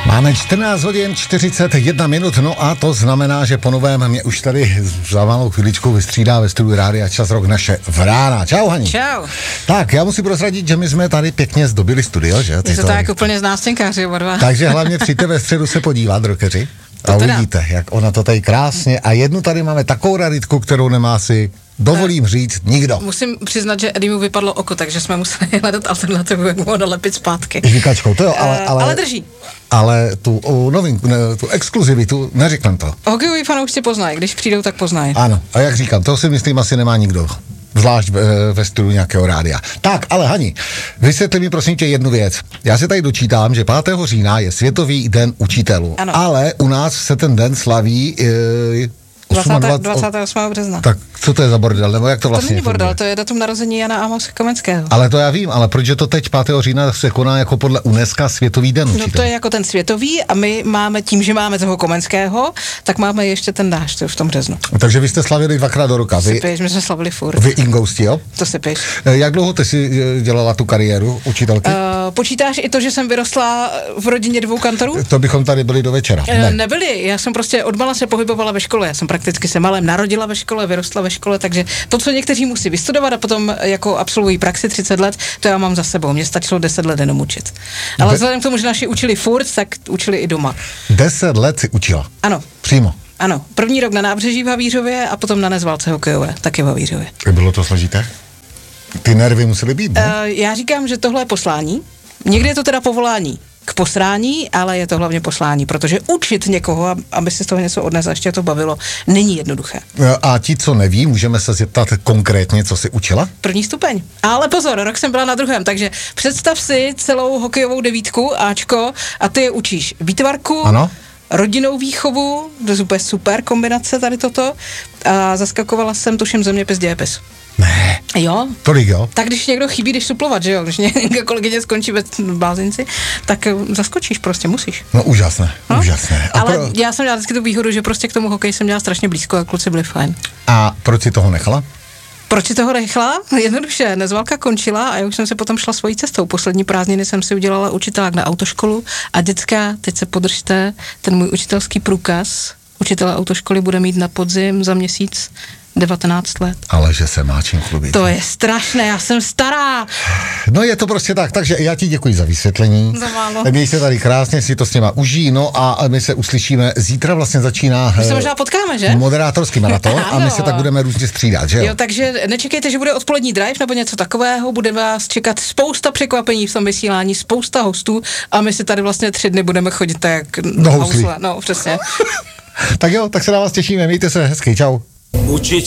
Máme 14 hodin 41 minut, no a to znamená, že po novém mě už tady za malou chvíličku vystřídá ve studiu Rádia Čas Rock naše Vrána. Čau, Hani. Čau. Tak, já musím prozradit, že my jsme tady pěkně zdobili studio, že? Je to tak úplně z nástěnkáři oba dva. Takže hlavně přijďte ve středu se podívat, rockeři. A uvidíte, jak ona to tady krásně. A jednu tady máme takovou raritku, kterou nemá si, dovolím říct, nikdo. Musím přiznat, že Eddie mu vypadlo oko, takže jsme museli hledat alternativu, jak ho nalepit zpátky. Žvíkačkou, to jo, ale drží. Ale tu novinku, tu exkluzivitu, neřeknem to. Hokejoví fanoušci poznají, když přijdou, tak poznají. Ano, a jak říkám, to si myslím asi nemá nikdo. Zvlášť ve studiu nějakého rádia. Tak, ale Hani, vysvětli mi prosím tě jednu věc. Já se tady dočítám, že 5. října je Světový den učitelů. Ano. Ale u nás se ten den slaví 28. března. Tak co to je za bordel, nebo jak to vlastně To není bordel, funguje? to je datum narození Jana Amose Komenského. Ale to já vím, ale proč to teď 5. října se koná jako podle UNESCO Světový den učitelů? No to je jako ten světový a my máme, tím, že máme toho Komenského, tak máme ještě ten náš v tom březnu. Takže vy jste slavili 2krát do roka. My jsme slavili furt. Vy ingousti, jo? To si píš. Jak dlouho ty si dělala tu kariéru učitelky? Počítáš i to, že jsem vyrostla v rodině 2 kantorů? To bychom tady byli do večera. Nebyli, já jsem prostě odmala se pohybovala ve škole, já jsem prakticky se malem narodila ve škole, vyrostla ve škole, takže to, co někteří musí vystudovat a potom jako absolvují praxi 30 let, to já mám za sebou, mně stačilo 10 let jenom učit. Ale vzhledem k tomu, že naši učili furt, tak učili i doma. 10 let si učila? Ano. Přímo? Ano, první rok na Nábřeží v Havířově a potom na Nezválce hokejové, taky v Havířově. Bylo to složité? Ty nervy musely být, ne? Já říkám, že tohle je poslání, někdy je to teda povolání k posrání, ale je to hlavně poslání, protože učit někoho, aby si z toho něco odnesl, ještě to bavilo, není jednoduché. A ti, co neví, můžeme se zeptat konkrétně, co jsi učila? 1. stupeň. Ale pozor, rok jsem byla na 2., takže představ si celou hokejovou 9, Ačko, a ty učíš výtvarku, ano? Rodinnou výchovu, to je úplně super kombinace tady toto, a zaskakovala jsem tuším zeměpis, dějepis. Ne. Jo. Tolik, jo? Tak když někdo chybí, když suplovat, že jo, když někdo kolegyně skončí ve blázinci, tak zaskočíš, prostě musíš. No úžasné, úžasné. Ale já jsem měla vždycky tu výhodu, že prostě k tomu hokeji jsem měla strašně blízko a kluci byli fajn. A proč si toho nechala? Proč si toho nechala? Jednoduše, Nezválka končila a já už jsem se potom šla svojí cestou. Poslední prázdniny jsem si udělala učitelák na autoškolu a děcka, teď se podržte, ten můj učitelský průkaz učitele autoškoly bude mít na podzim za měsíc 19 let. Ale že se má čím chlubit. To je strašné, já jsem stará. No je to prostě tak, takže já ti děkuji za vysvětlení. Za málo. Měj se tady krásně, si to s něma užij, no a my se uslyšíme, zítra vlastně začíná My se možná potkáme, že? Moderátorský maraton a my se tak budeme různě střídat, že jo? Jo, takže nečekejte, že bude odpolední drive nebo něco takového, bude vás čekat spousta překvapení v tom vysílání, spousta hostů a my si tady vlastně 3 dny budeme chodit tak jak do housle. No, přesně. Tak jo, tak se na vás těšíme, mějte se hezky, čau.